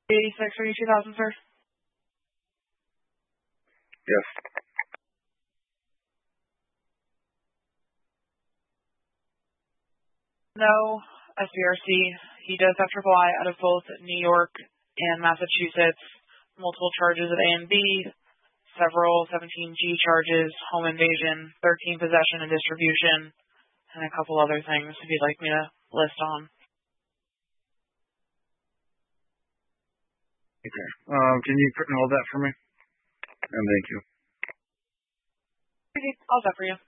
86 or 2000, sir? Yes. No, SVRC. He does have triple I out of both New York and Massachusetts. Multiple charges of A and B, several 17G charges, home invasion, 13 possession and distribution, and a couple other things if you'd like me to list on. Okay. Can you hold that for me? And thank you. Okay, I'll do that for you.